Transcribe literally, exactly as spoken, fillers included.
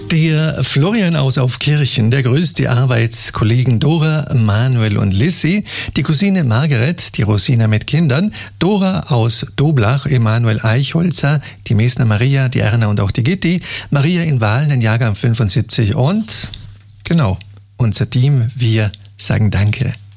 Der Florian aus Aufkirchen, der grüßt die Arbeitskollegen Dora, Manuel und Lissy, die Cousine Margaret, die Rosina mit Kindern, Dora aus Doblach, Emanuel Eichholzer, die Mesner Maria, die Erna und auch die Gitti, Maria in Wahlen, den Jahrgang fünfundsiebzig und, genau, unser Team, wir sagen Danke.